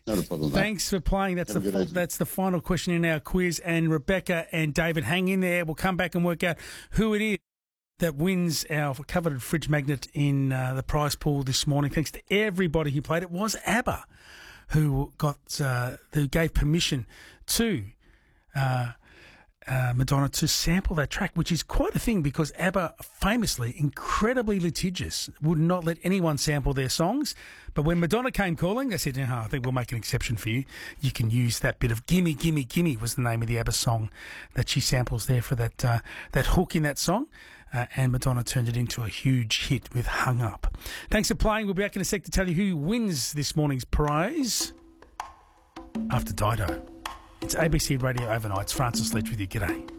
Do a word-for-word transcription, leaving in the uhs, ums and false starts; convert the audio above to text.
Not a problem, mate. Thanks for playing. That's Have a the good evening. that's the final question in our quiz. And Rebecca and David, hang in there. We'll come back and work out who it is that wins our coveted fridge magnet in uh, the prize pool this morning. Thanks to everybody who played. It was ABBA who got uh, who gave permission to uh, uh, Madonna to sample that track, which is quite a thing because ABBA, famously incredibly litigious, would not let anyone sample their songs. But when Madonna came calling, they said, oh, I think we'll make an exception for you. You can use that bit of Gimme, Gimme, Gimme was the name of the ABBA song that she samples there for that, uh, that hook in that song. Uh, and Madonna turned it into a huge hit with Hung Up. Thanks for playing. We'll be back in a sec to tell you who wins this morning's prize after Dido. It's A B C Radio Overnight. It's Francis Leach with you. G'day.